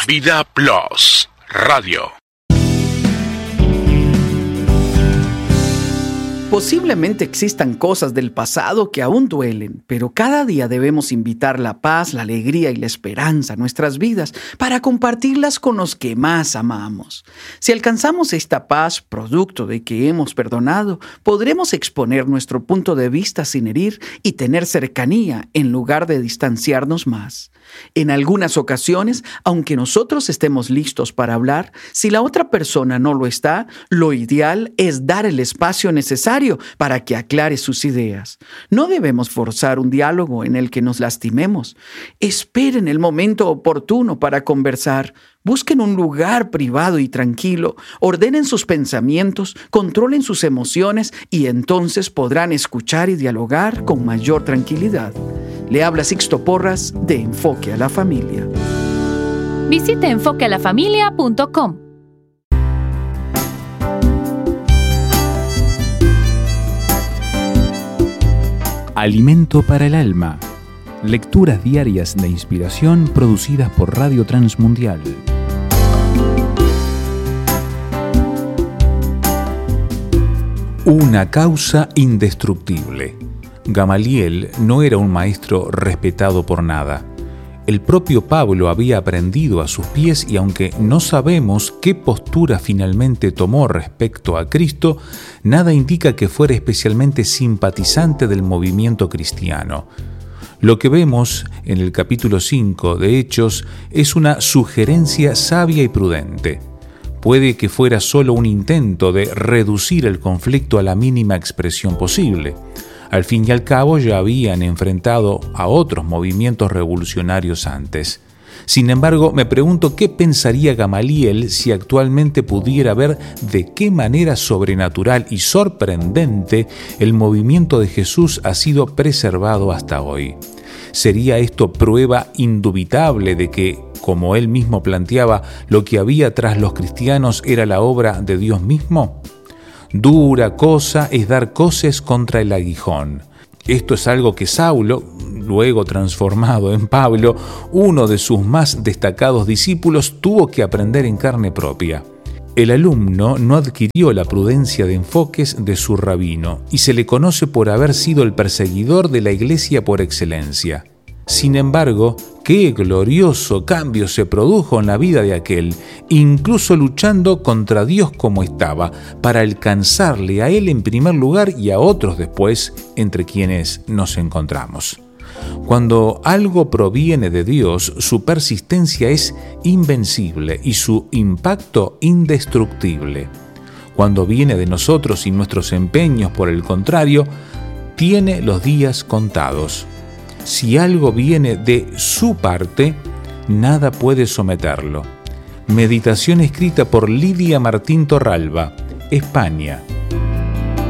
Vida Plus Radio. Posiblemente existan cosas del pasado que aún duelen, pero cada día debemos invitar la paz, la alegría y la esperanza a nuestras vidas para compartirlas con los que más amamos. Si alcanzamos esta paz, producto de que hemos perdonado, podremos exponer nuestro punto de vista sin herir y tener cercanía en lugar de distanciarnos más. En algunas ocasiones, aunque nosotros estemos listos para hablar, si la otra persona no lo está, lo ideal es dar el espacio necesario para que aclare sus ideas. No debemos forzar un diálogo en el que nos lastimemos. Esperen el momento oportuno para conversar. Busquen un lugar privado y tranquilo, ordenen sus pensamientos, controlen sus emociones y entonces podrán escuchar y dialogar con mayor tranquilidad. Le habla Sixto Porras de Enfoque a la Familia. Visite enfoquealafamilia.com. Alimento para el alma. Lecturas diarias de inspiración producidas por Radio Transmundial. Una causa indestructible. Gamaliel no era un maestro respetado por nada. El propio Pablo había aprendido a sus pies y aunque no sabemos qué postura finalmente tomó respecto a Cristo, nada indica que fuera especialmente simpatizante del movimiento cristiano. Lo que vemos en el capítulo 5 de Hechos es una sugerencia sabia y prudente. Puede que fuera solo un intento de reducir el conflicto a la mínima expresión posible. Al fin y al cabo ya habían enfrentado a otros movimientos revolucionarios antes. Sin embargo, me pregunto qué pensaría Gamaliel si actualmente pudiera ver de qué manera sobrenatural y sorprendente el movimiento de Jesús ha sido preservado hasta hoy. ¿Sería esto prueba indubitable de que, como él mismo planteaba, lo que había tras los cristianos era la obra de Dios mismo? Dura cosa es dar coces contra el aguijón. Esto es algo que Saulo, luego transformado en Pablo, uno de sus más destacados discípulos, tuvo que aprender en carne propia. El alumno no adquirió la prudencia de enfoques de su rabino y se le conoce por haber sido el perseguidor de la iglesia por excelencia. Sin embargo, qué glorioso cambio se produjo en la vida de aquel, incluso luchando contra Dios como estaba, para alcanzarle a él en primer lugar y a otros después, entre quienes nos encontramos. Cuando algo proviene de Dios, su persistencia es invencible y su impacto indestructible. Cuando viene de nosotros y nuestros empeños, por el contrario, tiene los días contados. Si algo viene de su parte, nada puede someterlo. Meditación escrita por Lidia Martín Torralba, España,